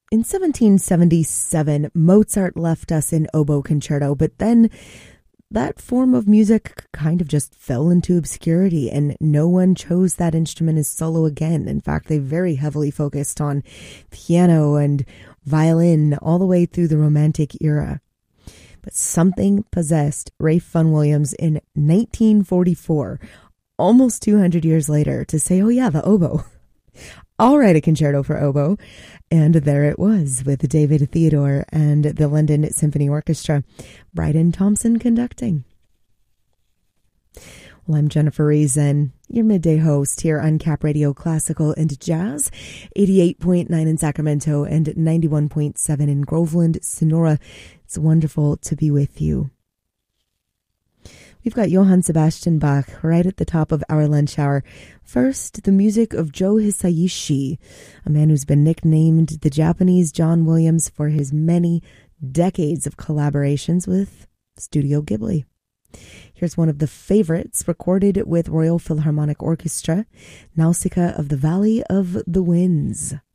In 1777, Mozart left us an oboe concerto, but then that form of music kind of just fell into obscurity, and no one chose that instrument as solo again. In fact, they very heavily focused on piano and violin all the way through the Romantic era. But something possessed Ralph Vaughan Williams in 1944, almost 200 years later, to say, oh yeah, the oboe. I'll write a concerto for oboe. And there it was, with David Theodore and the London Symphony Orchestra, Bryden Thompson conducting. Well, I'm Jennifer Reason, your midday host here on Cap Radio Classical and Jazz, 88.9 in Sacramento and 91.7 in Groveland, Sonora. It's wonderful to be with you. We've got Johann Sebastian Bach right at the top of our lunch hour. First, the music of Joe Hisaishi, a man who's been nicknamed the Japanese John Williams for his many decades of collaborations with Studio Ghibli. Here's one of the favorites recorded with Royal Philharmonic Orchestra, Nausicaa of the Valley of the Winds.